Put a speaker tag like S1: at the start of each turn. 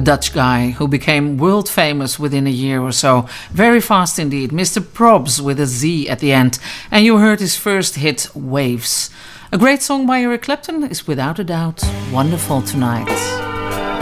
S1: Dutch guy who became world famous within a year or so. Very fast indeed. Mr. Probs with a Z at the end. And you heard his first hit, Waves. A great song by Eric Clapton is without a doubt Wonderful Tonight.